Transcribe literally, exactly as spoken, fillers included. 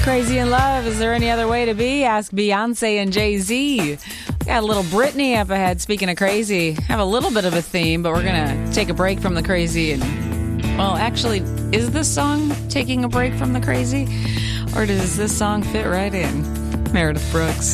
Crazy in Love. Is there any other way to be? Ask Beyonce and Jay-Z. We got a little Britney up ahead. Speaking of crazy, have a little bit of a theme, but we're going to take a break from the crazy. And, well, actually, is this song taking a break from the crazy? Or does this song fit right in? Meredith Brooks.